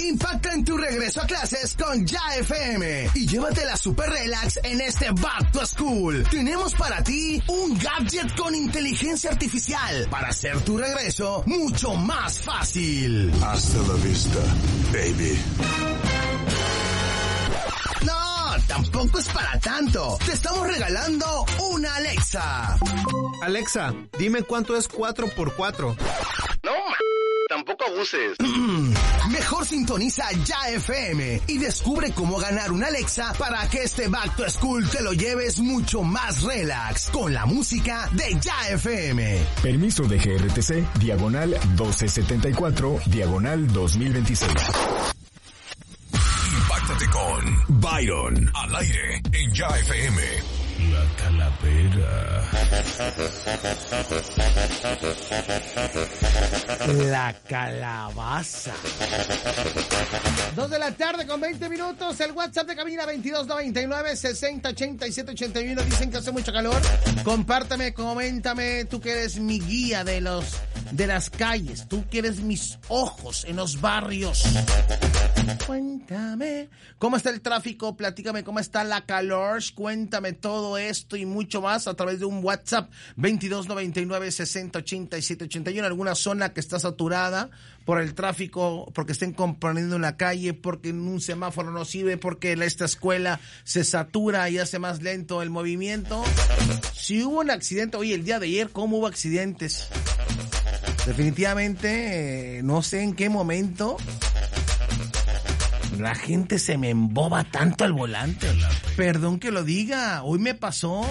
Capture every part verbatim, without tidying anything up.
Impacta en tu regreso a clases con Ya F M y llévate la super relax en este Back to School. Tenemos para ti un gadget con inteligencia artificial para hacer tu regreso mucho más fácil. Hasta la vista, baby. No, tampoco es para tanto. Te estamos regalando una Alexa. Alexa, dime cuánto es cuatro por cuatro. No, ma... tampoco abuses. Mejor sintoniza Ya F M y descubre cómo ganar una Alexa para que este Back to School te lo lleves mucho más relax con la música de Ya F M. Permiso de G R T C, diagonal doce setenta y cuatro, diagonal dos mil veintiséis. Impáctate con Byron al aire en Ya F M. La calavera. La calabaza. Dos de la tarde con veinte minutos. El WhatsApp de cabina veintidós noventa y nueve, sesenta ochenta y siete ochenta y uno. Dicen que hace mucho calor. Compártame, coméntame. Tú que eres mi guía de los de las calles. Tú que eres mis ojos en los barrios. Cuéntame. ¿Cómo está el tráfico? Platícame cómo está la calor. Cuéntame todo esto y mucho más a través de un WhatsApp veintidós noventa y nueve, sesenta ochenta y siete ochenta y uno. Alguna zona que está saturada por el tráfico, porque estén componiendo una calle, porque en un semáforo no sirve, porque esta escuela se satura y hace más lento el movimiento. Si hubo un accidente, oye, el día de ayer, ¿cómo hubo accidentes? Definitivamente, eh, no sé en qué momento la gente se me emboba tanto al volante. Perdón que lo diga, hoy me pasó.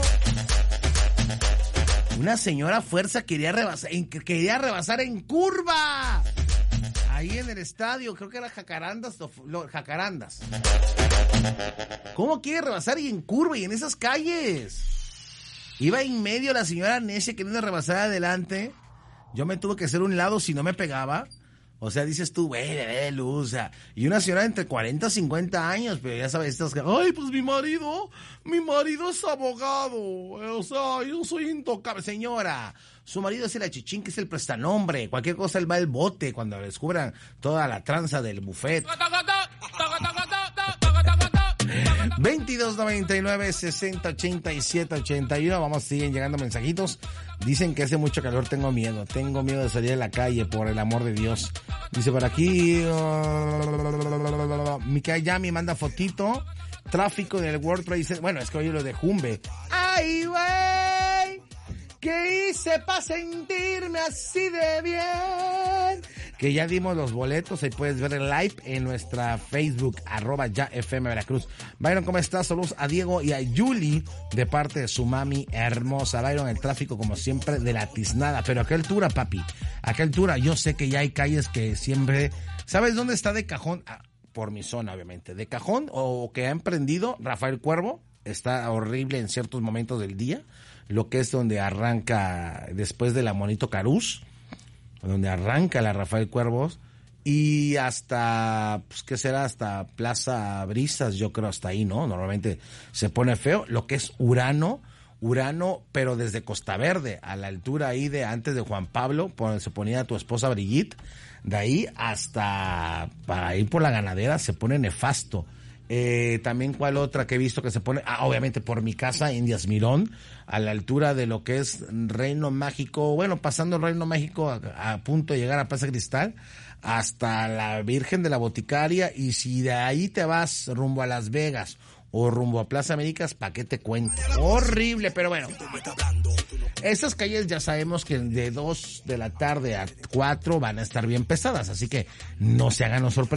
Una señora a fuerza quería rebasar, quería rebasar en curva. Ahí en el estadio, creo que era Jacarandas, Jacarandas. ¿Cómo quiere rebasar y en curva y en esas calles? Iba en medio la señora necia queriendo rebasar adelante. Yo me tuve que hacer un lado si no me pegaba. O sea, dices tú, güey, de luz, o sea, y una señora entre cuarenta y cincuenta años, pero ya sabes, estas que, ay, pues mi marido, mi marido es abogado, o sea, yo soy intocable. Señora, su marido es el achichín, que es el prestanombre, cualquier cosa él va al bote cuando descubran toda la tranza del buffet. veintidós noventa y nueve, sesenta ochenta y siete ochenta y uno. Vamos, siguen llegando mensajitos. Dicen que hace mucho calor, tengo miedo. Tengo miedo de salir a la calle, por el amor de Dios. Dice por aquí, uh, Micael Yami manda fotito. Tráfico en el World Trade Center. Bueno, es que oye lo de Jumbe. ¡Ay, güey! ¿Qué hice para sentirme así de bien? Que ya dimos los boletos, ahí puedes ver el live en nuestra Facebook, arroba Ya F M Veracruz. Byron, ¿cómo estás? Saludos a Diego y a Yuli de parte de su mami hermosa. Byron, el tráfico como siempre de la tiznada, pero a qué altura, papi, a qué altura. Yo sé que ya hay calles que siempre... ¿Sabes dónde está de cajón? Ah, por mi zona, obviamente. De cajón o que ha emprendido Rafael Cuervo, está horrible en ciertos momentos del día. Lo que es donde arranca después de la Monito Carús, donde arranca la Rafael Cuervos, y hasta, pues, ¿qué será? Hasta Plaza Brisas, yo creo, hasta ahí, ¿no? Normalmente se pone feo. Lo que es Urano, Urano, pero desde Costa Verde, a la altura ahí de antes de Juan Pablo, por donde se ponía tu esposa Brigitte, de ahí hasta para ir por la Ganadera se pone nefasto. Eh, también cuál otra que he visto que se pone, ah, obviamente por mi casa, Indias Mirón, a la altura de lo que es Reino Mágico, bueno, pasando el Reino Mágico a, a punto de llegar a Plaza Cristal, hasta la Virgen de la Boticaria, y si de ahí te vas rumbo a Las Vegas o rumbo a Plaza Américas, ¿pa' qué te cuento? Horrible, pero bueno. Estas calles ya sabemos que de dos de la tarde a cuatro van a estar bien pesadas, así que no se hagan los sorprendidos.